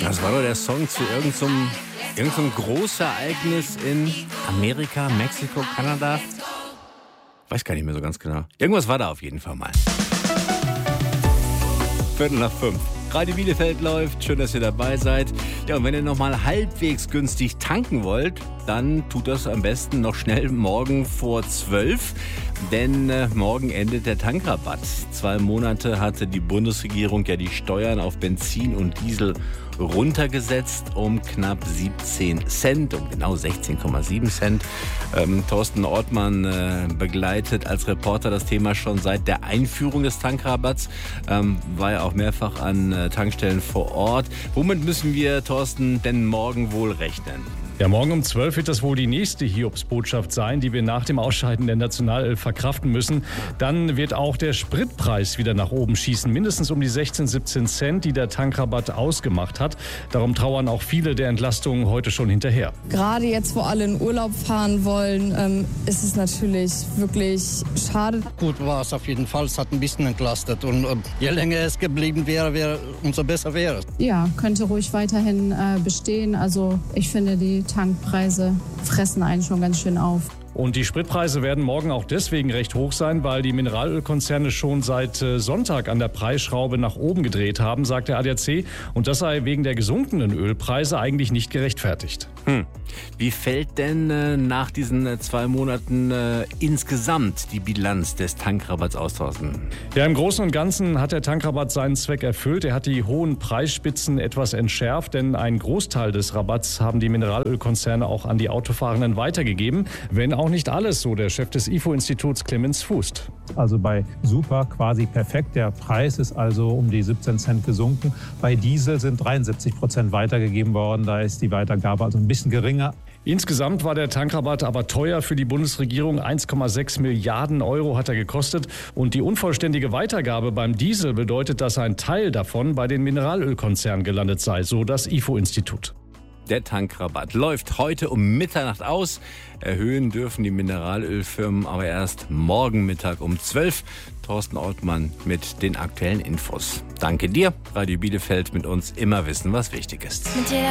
Das war doch der Song zu irgendeinem Großereignis in Amerika, Mexiko, Kanada. Weiß gar nicht mehr so ganz genau. Irgendwas war da auf jeden Fall mal. 4:45. Radio Bielefeld läuft. Schön, dass ihr dabei seid. Ja, und wenn ihr nochmal halbwegs günstig tanken wollt, dann tut das am besten noch schnell morgen vor 12. Denn morgen endet der Tankrabatt. 2 Monate hatte die Bundesregierung ja die Steuern auf Benzin und Diesel runtergesetzt um knapp 17 Cent, um genau 16,7 Cent. Thorsten Ortmann begleitet als Reporter das Thema schon seit der Einführung des Tankrabatts, war ja auch mehrfach an Tankstellen vor Ort. Womit müssen wir, Thorsten, denn morgen wohl rechnen? Ja, morgen um 12 wird das wohl die nächste Hiobsbotschaft sein, die wir nach dem Ausscheiden der Nationalelf verkraften müssen. Dann wird auch der Spritpreis wieder nach oben schießen, mindestens um die 16, 17 Cent, die der Tankrabatt ausgemacht hat. Darum trauern auch viele der Entlastungen heute schon hinterher. Gerade jetzt, wo alle in Urlaub fahren wollen, ist es natürlich wirklich schade. Gut war es auf jeden Fall, es hat ein bisschen entlastet und je länger es geblieben wäre, umso besser wäre es. Ja, könnte ruhig weiterhin bestehen. Also ich finde, die Tankpreise fressen einen schon ganz schön auf. Und die Spritpreise werden morgen auch deswegen recht hoch sein, weil die Mineralölkonzerne schon seit Sonntag an der Preisschraube nach oben gedreht haben, sagt der ADAC. Und das sei wegen der gesunkenen Ölpreise eigentlich nicht gerechtfertigt. Wie fällt denn nach diesen 2 Monaten insgesamt die Bilanz des Tankrabatts aus, Thorsten? Ja, im Großen und Ganzen hat der Tankrabatt seinen Zweck erfüllt. Er hat die hohen Preisspitzen etwas entschärft, denn einen Großteil des Rabatts haben die Mineralölkonzerne auch an die Autofahrenden weitergegeben. Wenn auch nicht alles, so der Chef des IFO-Instituts Clemens Fußt. Also bei Super quasi perfekt. Der Preis ist also um die 17 Cent gesunken. Bei Diesel sind 73% weitergegeben worden. Da ist die Weitergabe also ein bisschen geringer. Insgesamt war der Tankrabatt aber teuer für die Bundesregierung. 1,6 Milliarden Euro hat er gekostet. Und die unvollständige Weitergabe beim Diesel bedeutet, dass ein Teil davon bei den Mineralölkonzernen gelandet sei, so das IFO-Institut. Der Tankrabatt läuft heute um Mitternacht aus. Erhöhen dürfen die Mineralölfirmen aber erst morgen Mittag um 12. Thorsten Ortmann mit den aktuellen Infos. Danke dir. Radio Bielefeld, mit uns immer wissen, was wichtig ist.